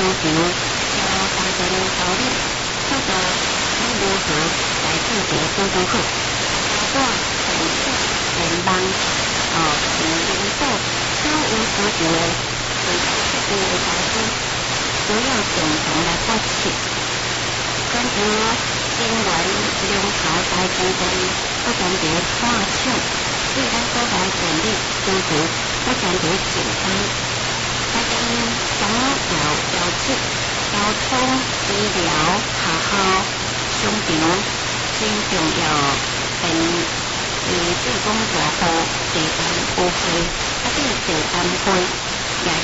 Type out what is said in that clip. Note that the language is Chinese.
常交当前道理，这个你如何来做一个拄拄好？包括城市、联邦、市领导，稍有需求的，就是特殊的财资，需要共同来发展。关于能源龙头台积电，不断地看抢，对咱所在电力需求不断地增加。大家想要调节交通、医疗、学校、商场真重要，便对讲大户、地产有费，第三会。